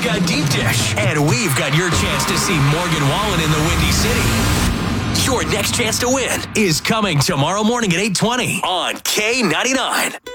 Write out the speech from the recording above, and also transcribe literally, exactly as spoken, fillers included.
got Deep Dish. And we've got your chance to see Morgan Wallen in the Windy City. Your next chance to win is coming tomorrow morning at eight twenty on K ninety-nine.